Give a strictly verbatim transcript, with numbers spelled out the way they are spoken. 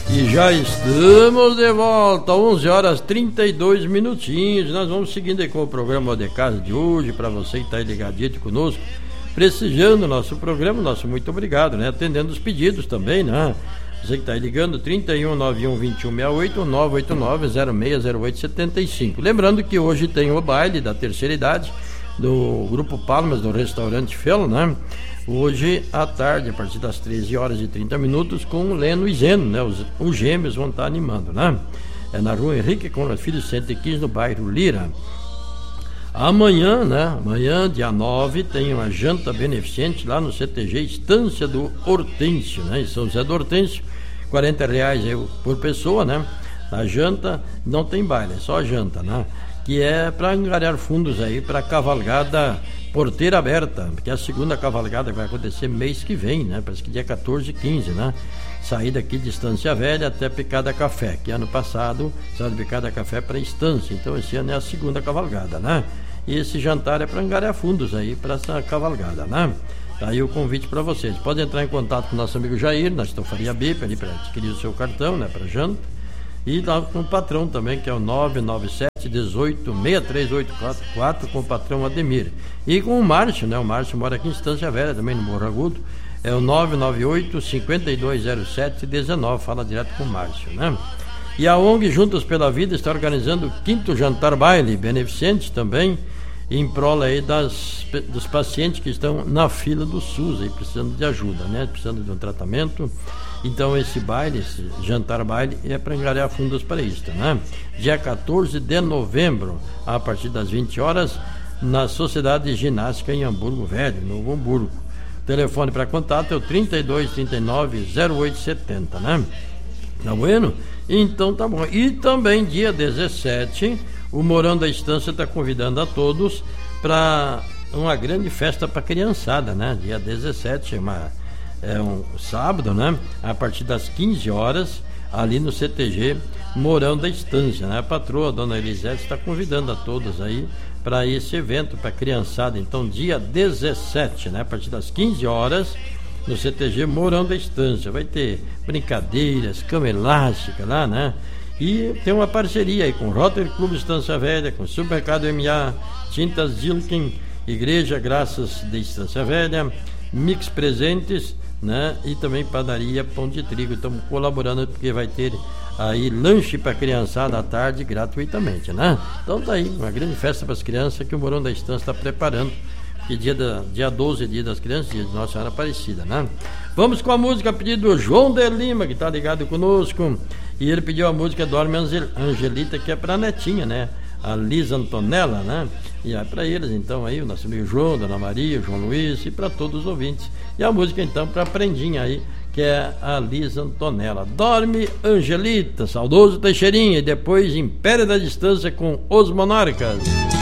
E já estamos de volta, onze horas e trinta e dois minutinhos. Nós vamos seguindo aí com o programa de casa de hoje, para você que está aí ligadinho conosco, prestigiando o nosso programa. Nosso muito obrigado, né? Atendendo os pedidos também, né? Você que está aí ligando, trinta e um, noventa e um, vinte e um, sessenta e oito, nove oito nove, zero seis zero oito, setenta e cinco. Lembrando que hoje tem o baile da terceira idade do Grupo Palmas, do Restaurante Felo, né? Hoje à tarde, a partir das treze horas e trinta minutos, com o Leno e Zeno, né? Os, os gêmeos vão estar animando, né? É na rua Henrique Conrad Filho, cento e quinze, no bairro Lira. Amanhã, né? Amanhã, dia nove, tem uma janta beneficente lá no C T G Estância do Hortêncio, né? Em São José do Hortêncio, quarenta reais aí por pessoa, né? A janta não tem baile, é só a janta, né? Que é para angariar fundos aí para a cavalgada Porteira Aberta, que é a segunda cavalgada que vai acontecer mês que vem, né? Parece que dia quatorze e quinze, né? Saída aqui de Estância Velha até Picada Café, que ano passado saiu de Picada Café para Estância, então esse ano é a segunda cavalgada, né? E esse jantar é para angariar fundos aí para essa cavalgada, né? Tá aí o convite para vocês. Pode entrar em contato com o nosso amigo Jair, na Estofaria B, para adquirir o seu cartão, né? Para janta. E lá com o patrão também, que é o nove nove sete, dezoito, seis três oito quatro quatro, com o patrão Ademir. E com o Márcio, né? O Márcio mora aqui em Estância Velha, também no Morro Agudo. É o nove nove oito, cinco dois zero sete, um nove. Fala direto com o Márcio, né? E a O N G Juntos pela Vida está organizando o quinto jantar baile beneficente também, em prol aí das, dos pacientes que estão na fila do SUS, aí, precisando de ajuda, né? Precisando de um tratamento. Então esse baile, esse jantar baile, é para angariar fundos para isso, né? Dia quatorze de novembro, a partir das vinte horas, na Sociedade de Ginástica em Hamburgo Velho, Novo Hamburgo. O telefone para contato é o trinta e dois, trinta e nove, zero oito setenta, né? Tá bueno? Então tá bom. E também dia dezessete, o Morão da Estância está convidando a todos para uma grande festa para criançada, né? Dia dezessete, uma... é um sábado, né? A partir das quinze horas, ali no C T G Morão da Estância, né? A patroa, a dona Elisete, está convidando a todos aí para esse evento para criançada. Então, dia dezessete, né? A partir das quinze horas, no C T G Morão da Estância. Vai ter brincadeiras, cama elástica lá, né? E tem uma parceria aí com o Rotary Clube Estância Velha, com o Supermercado M A, Tintas Dilken, Igreja Graças de Estância Velha, Mix Presentes, né? E também Padaria Pão de Trigo. Estamos colaborando porque vai ter aí lanche para criançada à tarde gratuitamente, né? Então tá aí, uma grande festa para as crianças que o Morão da Estância está preparando, que dia, da, dia doze é dia das crianças, dia de Nossa Senhora Aparecida, né? Vamos com a música a pedido do João de Lima, que está ligado conosco, e ele pediu a música Dorme Angelita, que é para a netinha, né? A Lisa Antonella, né? E é para eles, então, aí, o nosso amigo João, Dona Maria, o João Luiz, e para todos os ouvintes. E a música, então, para a prendinha aí, que é a Lisa Antonella. Dorme Angelita, saudoso Teixeirinha, e depois Império da Distância com Os Monarcas.